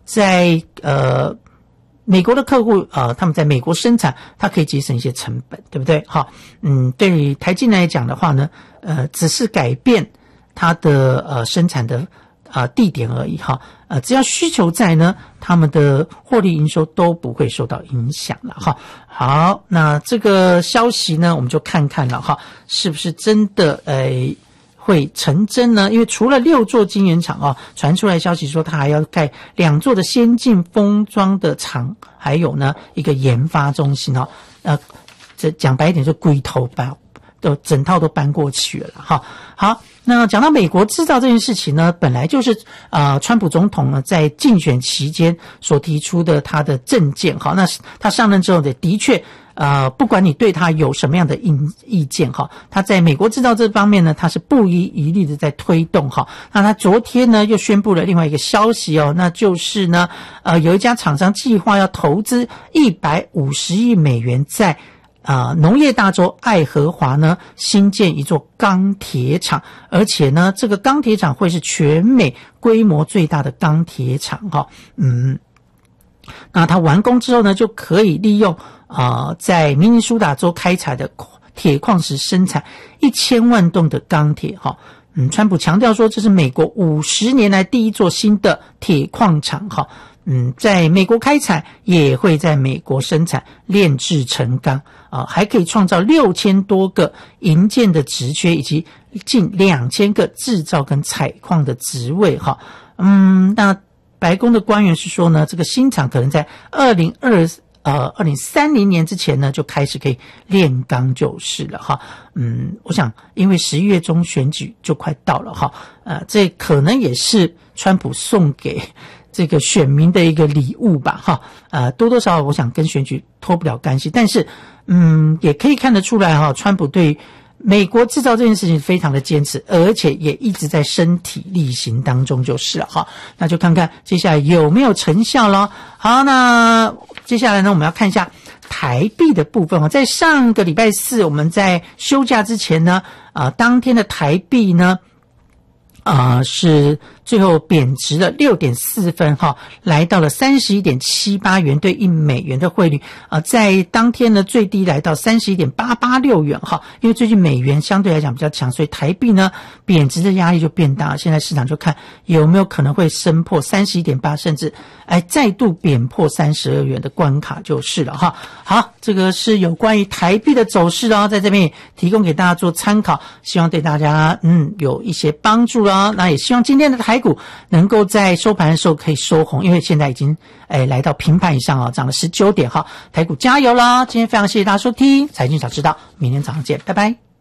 在美国的客户他们在美国生产，它可以节省一些成本，对不对？好，对于台积来讲的话呢，只是改变它的生产的地点而已哈，只要需求在呢，他们的获利营收都不会受到影响了哈。好，那这个消息呢，我们就看看了哈，是不是真的会成真呢？因为除了6座晶圆厂传出来消息说它还要盖2座的先进封装的厂，还有呢一个研发中心这讲白一点就龟头都整套都搬过去了哈。好，那讲到美国制造这件事情呢，本来就是川普总统呢在竞选期间所提出的他的政见哈。那他上任之后的确不管你对他有什么样的意见哈，他在美国制造这方面呢，他是不遗余力的在推动哈。那他昨天呢又宣布了另外一个消息那就是呢有一家厂商计划要投资150亿美元在农业大州爱荷华呢新建一座钢铁厂，而且呢这个钢铁厂会是全美规模最大的钢铁厂哈。那它完工之后呢，就可以利用在明尼苏达州开采的铁矿石生产1000万吨的钢铁哈。川普强调说这是美国50年来第一座新的铁矿厂哈。在美国开采，也会在美国生产炼制成钢还可以创造6000多个营建的职缺，以及近2000个制造跟采矿的职位哈。那白宫的官员是说呢，这个新厂可能在2030年之前呢就开始可以炼钢就是了哈。我想因为11月中选举就快到了哈，这可能也是川普送给这个选民的一个礼物吧哈。多多少少我想跟选举脱不了干系，但是也可以看得出来哈，川普对美国制造这件事情非常的坚持，而且也一直在身体力行当中就是了哈。那就看看接下来有没有成效咯。好，那接下来呢，我们要看一下台币的部分在上个礼拜四我们在休假之前呢当天的台币呢是最后贬值了6.4分哈，来到了 31.78 元对1美元的汇率在当天呢最低来到 31.886 元哈。因为最近美元相对来讲比较强，所以台币呢贬值的压力就变大，现在市场就看有没有可能会升破 31.8 甚至再度贬破32元的关卡就是了哈。好，这个是有关于台币的走势在这边也提供给大家做参考，希望对大家有一些帮助那也希望今天的台股能够在收盘的时候可以收红，因为现在已经来到平盘以上涨了19点哈。台股加油啦！今天非常谢谢大家收听财经早知道，明天早上见，拜拜。